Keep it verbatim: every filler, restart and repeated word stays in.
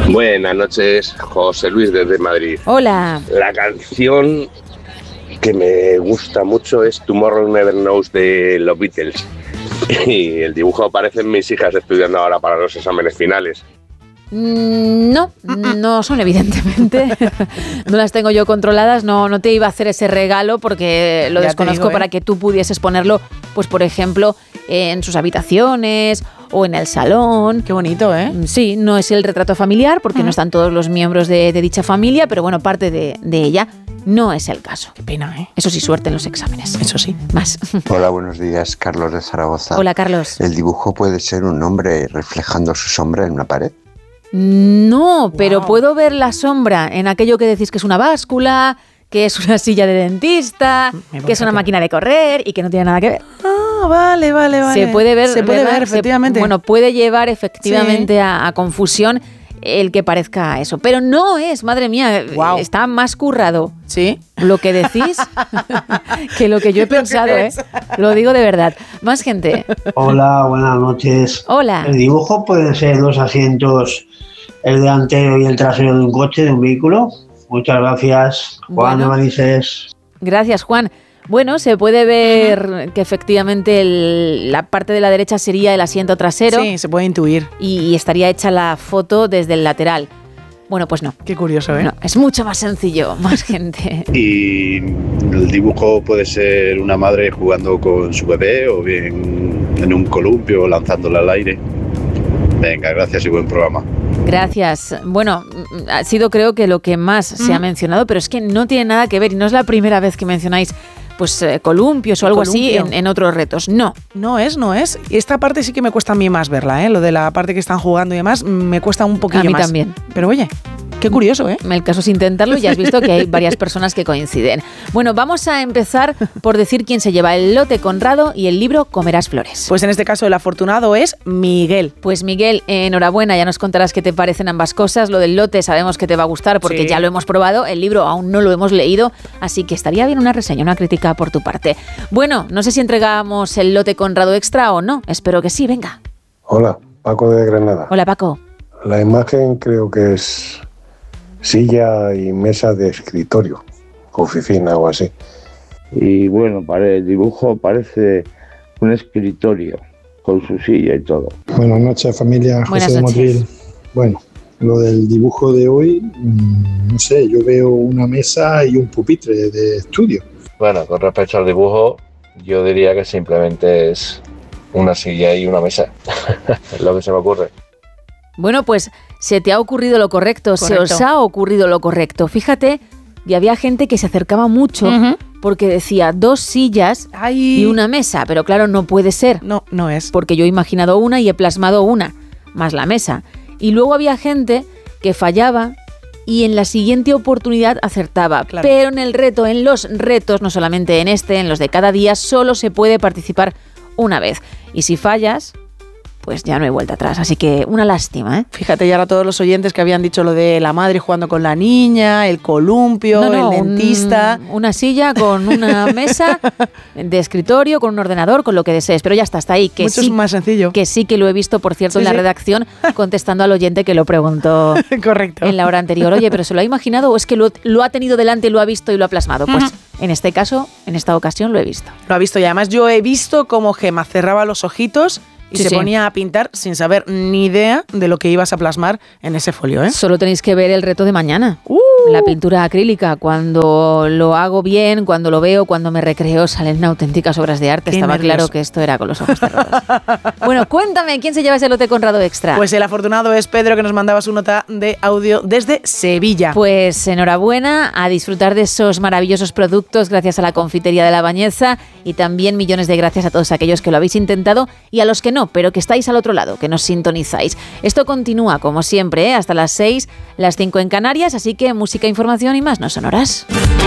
Buenas noches, José Luis desde Madrid. Hola. La canción que me gusta mucho es Tomorrow Never Knows de los Beatles. Y el dibujo aparecen mis hijas estudiando ahora para los exámenes finales. No, no son evidentemente. No las tengo yo controladas. No, no te iba a hacer ese regalo porque lo Ya desconozco digo, ¿eh? para que tú pudieses ponerlo, pues por ejemplo, en sus habitaciones o en el salón. Qué bonito, ¿eh? Sí, no es el retrato familiar porque uh-huh. no están todos los miembros de, de dicha familia, pero bueno, parte de, de ella no es el caso. Qué pena, ¿eh? Eso sí, suerte en los exámenes. Eso sí. Más. Hola, buenos días, Carlos de Zaragoza. Hola, Carlos. ¿El dibujo puede ser un hombre reflejando su sombra en una pared? No, pero wow. puedo ver la sombra en aquello que decís que es una báscula, que es una silla de dentista, que es una máquina de correr y que no tiene nada que ver. Ah, vale, vale, vale. Se puede ver, Se puede ¿verdad? ver, efectivamente. Se, bueno, puede llevar efectivamente sí. a, a confusión el que parezca eso. Pero no es, madre mía, wow. está más currado. ¿Sí? Lo que decís que lo que yo he pensado, ¿eh? Lo digo de verdad. Más gente. Hola, buenas noches. Hola. ¿El dibujo pueden ser los asientos, el delantero y el trasero de un coche, de un vehículo? Muchas gracias. Juan de Bueno. Manises. Gracias, Juan. Bueno, se puede ver que efectivamente el, la parte de la derecha sería el asiento trasero. Sí, se puede intuir. Y, y estaría hecha la foto desde el lateral. Bueno, pues no. Qué curioso, ¿eh? No, es mucho más sencillo, más gente. Y el dibujo puede ser una madre jugando con su bebé o bien en un columpio lanzándolo al aire. Venga, gracias y buen programa. Gracias. Bueno, ha sido creo que lo que más mm. se ha mencionado, pero es que no tiene nada que ver y no es la primera vez que mencionáis pues eh, columpios o algo columpio. así en, en otros retos. No. No es, no es. Esta parte sí que me cuesta a mí más verla, ¿eh? Lo de la parte que están jugando y demás, me cuesta un poquillo más. A mí más. también. Pero oye, qué curioso, ¿eh? El caso es intentarlo y ya has visto que hay varias personas que coinciden. Bueno, vamos a empezar por decir quién se lleva el lote Conrado y el libro Comerás Flores. Pues en este caso el afortunado es Miguel. Pues Miguel, enhorabuena, ya nos contarás qué te parecen ambas cosas. Lo del lote sabemos que te va a gustar porque sí. ya lo hemos probado, el libro aún no lo hemos leído, así que estaría bien una reseña, una crítica por tu parte. Bueno, no sé si entregamos el lote Conrado extra o no, espero que sí, venga. Hola, Paco de Granada. Hola, Paco. La imagen creo que es silla y mesa de escritorio, oficina o así. Y bueno, para el dibujo parece un escritorio con su silla y todo. Buenas noches, familia. Buenas José de noches. Motril. Bueno, lo del dibujo de hoy, mmm, no sé, yo veo una mesa y un pupitre de estudio. Bueno, con respecto al dibujo, yo diría que simplemente es una silla y una mesa. Es lo que se me ocurre. Bueno, pues se te ha ocurrido lo correcto, correcto. se os ha ocurrido lo correcto. Fíjate, y había gente que se acercaba mucho uh-huh. porque decía dos sillas Ay. y una mesa, pero claro, no puede ser. No, no es. Porque yo he imaginado una y he plasmado una, más la mesa. Y luego había gente que fallaba y en la siguiente oportunidad acertaba. Claro. Pero en el reto, en los retos, no solamente en este, en los de cada día, solo se puede participar una vez. Y si fallas, pues ya no hay vuelta atrás. Así que una lástima, ¿eh? Fíjate, ya ahora todos los oyentes que habían dicho lo de la madre jugando con la niña, el columpio, no, no, el dentista. Un, una silla con una mesa de escritorio, con un ordenador, con lo que desees. Pero ya está, hasta ahí. Que Mucho sí, más sencillo. Que sí que lo he visto, por cierto, sí, en la sí. redacción, contestando al oyente que lo preguntó Correcto. en la hora anterior. Oye, ¿pero se lo ha imaginado o es que lo, lo ha tenido delante, lo ha visto y lo ha plasmado? Pues uh-huh. en este caso, en esta ocasión, lo he visto. Lo ha visto y además yo he visto cómo Gema cerraba los ojitos y sí, se sí. ponía a pintar sin saber ni idea de lo que ibas a plasmar en ese folio, ¿eh? Solo tenéis que ver el reto de mañana. Uh. La pintura acrílica. Cuando lo hago bien, cuando lo veo, cuando me recreo, salen auténticas obras de arte. Qué Estaba nervios. claro que esto era con los ojos cerrados. Bueno, cuéntame, ¿quién se lleva ese lote Conrado extra? Pues el afortunado es Pedro, que nos mandaba su nota de audio desde Sevilla. Pues enhorabuena, a disfrutar de esos maravillosos productos gracias a la confitería de La Bañeza y también millones de gracias a todos aquellos que lo habéis intentado y a los que no, pero que estáis al otro lado, que nos sintonizáis. Esto continúa como siempre, ¿eh? Hasta las seis, las cinco en Canarias, así que música, información y más no sonoras.